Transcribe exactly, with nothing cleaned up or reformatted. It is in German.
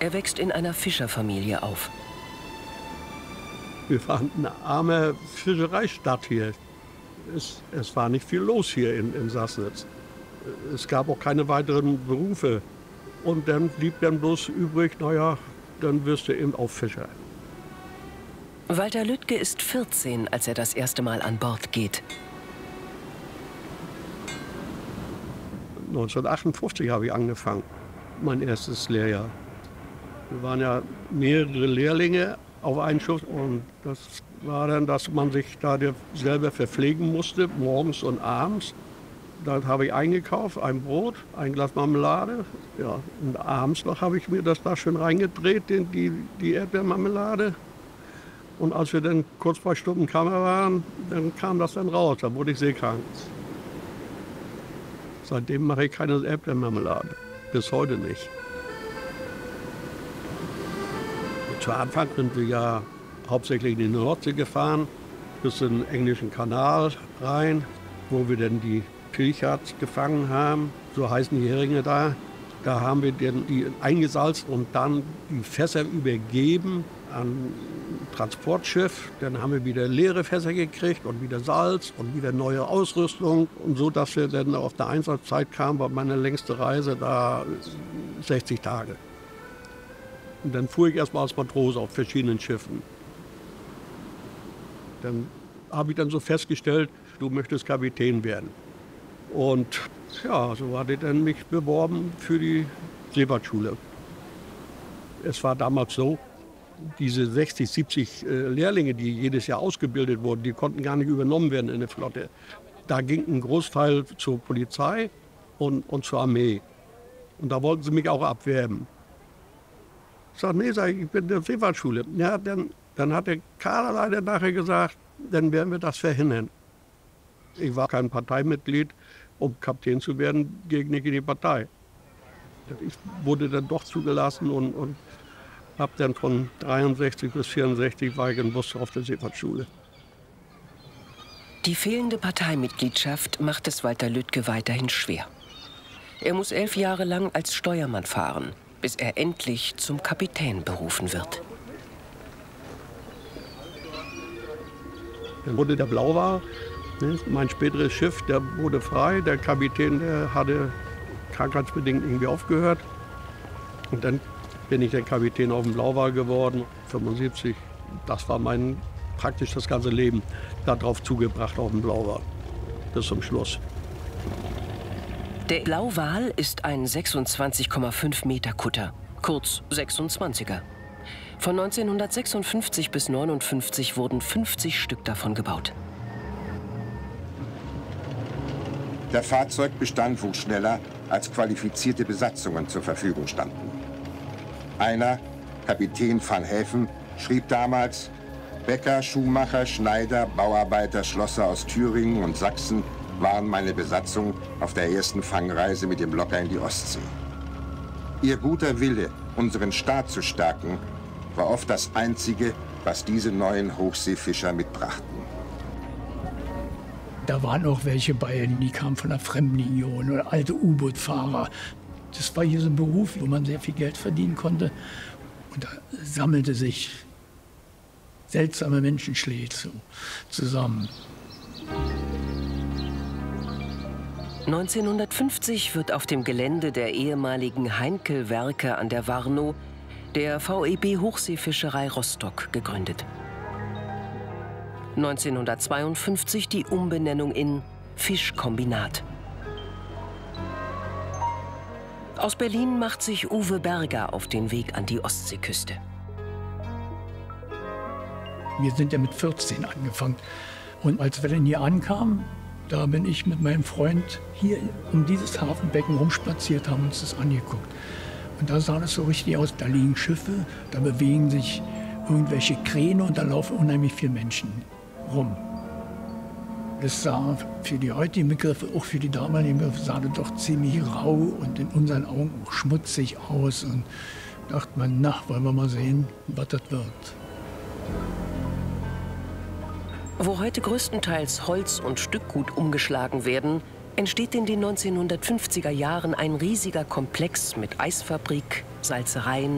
Er wächst in einer Fischerfamilie auf. Wir waren eine arme Fischereistadt hier. Es, es war nicht viel los hier in, in Sassnitz. Es gab auch keine weiteren Berufe. Und dann blieb dann bloß übrig, naja, dann wirst du eben auch Fischer. Walter Lüttke ist vierzehn, als er das erste Mal an Bord geht. neunzehnhundertachtundfünfzig habe ich angefangen, mein erstes Lehrjahr. Wir waren ja mehrere Lehrlinge auf einen Schiff und das war dann, dass man sich da selber verpflegen musste, morgens und abends. Da habe ich eingekauft, ein Brot, ein Glas Marmelade. Ja, und abends noch habe ich mir das da schön reingedreht, die, die Erdbeermarmelade. Und als wir dann kurz vor Stunden Kammer waren, dann kam das dann raus, da wurde ich seekrank. Seitdem mache ich keine Erdbeermarmelade, bis heute nicht. Zu Anfang sind wir ja hauptsächlich in die Nordsee gefahren, bis in den englischen Kanal rein, wo wir dann die Pilchards gefangen haben, so heißen die Heringe da. Da haben wir dann die eingesalzt und dann die Fässer übergeben an ein Transportschiff. Dann haben wir wieder leere Fässer gekriegt und wieder Salz und wieder neue Ausrüstung. Und so, dass wir dann auf der Einsatzzeit kamen, war meine längste Reise da sechzig Tage. Und dann fuhr ich erstmal als Matrose auf verschiedenen Schiffen. Dann habe ich dann so festgestellt, du möchtest Kapitän werden. Und ja, so hatte ich dann mich beworben für die Seefahrtschule. Es war damals so, diese sechzig, siebzig äh, Lehrlinge, die jedes Jahr ausgebildet wurden, die konnten gar nicht übernommen werden in der Flotte. Da ging ein Großteil zur Polizei und, und zur Armee. Und da wollten sie mich auch abwerben. Ich sage, nee, sag ich, ich bin in der Seefahrtschule. Ja, dann, dann hat der Kaderleiter nachher gesagt, dann werden wir das verhindern. Ich war kein Parteimitglied, um Kapitän zu werden, gegen die Partei. Ich wurde dann doch zugelassen und, und habe dann von dreiundsechzig bis vierundsechzig war ich in Buster auf der Seefahrtschule. Die fehlende Parteimitgliedschaft macht es Walter Lüttke weiterhin schwer. Er muss elf Jahre lang als Steuermann fahren, bis er endlich zum Kapitän berufen wird. Dann wurde der Blauwal, ne, mein späteres Schiff, der wurde frei. Der Kapitän, der hatte krankheitsbedingt irgendwie aufgehört. Und dann bin ich der Kapitän auf dem Blauwal geworden, fünfundsiebzig. Das war mein, praktisch das ganze Leben darauf zugebracht, auf dem Blauwal, bis zum Schluss. Der Blauwal ist ein sechsundzwanzig Komma fünf Meter Kutter, kurz sechsundzwanziger. Von neunzehnhundertsechsundfünfzig bis neunundfünfzig wurden fünfzig Stück davon gebaut. Der Fahrzeugbestand wuchs schneller, als qualifizierte Besatzungen zur Verfügung standen. Einer, Kapitän van Häfen, schrieb damals: Bäcker, Schuhmacher, Schneider, Bauarbeiter, Schlosser aus Thüringen und Sachsen waren meine Besatzung auf der ersten Fangreise mit dem Locker in die Ostsee. Ihr guter Wille, unseren Staat zu stärken, war oft das Einzige, was diese neuen Hochseefischer mitbrachten. Da waren auch welche bei, die kamen von der Fremdenlegion oder alte U-Boot-Fahrer. Das war hier so ein Beruf, wo man sehr viel Geld verdienen konnte. Und da sammelte sich seltsame Menschenschläge zusammen. neunzehnhundertfünfzig wird auf dem Gelände der ehemaligen Heinkel-Werke an der Warnow der V E B Hochseefischerei Rostock gegründet. neunzehnhundertzweiundfünfzig die Umbenennung in Fischkombinat. Aus Berlin macht sich Uwe Berger auf den Weg an die Ostseeküste. Wir sind ja mit vierzehn angefangen. Und als wir dann hier ankamen, da bin ich mit meinem Freund hier um dieses Hafenbecken rumspaziert, haben uns das angeguckt. Und da sah das so richtig aus. Da liegen Schiffe, da bewegen sich irgendwelche Kräne und da laufen unheimlich viele Menschen rum. Das sah für die heutigen Begriffe, auch für die damaligen Begriffe, sah das doch ziemlich rau und in unseren Augen auch schmutzig aus. Und dachte man, na, wollen wir mal sehen, was das wird. Wo heute größtenteils Holz und Stückgut umgeschlagen werden, entsteht in den neunzehnhundertfünfziger Jahren ein riesiger Komplex mit Eisfabrik, Salzereien,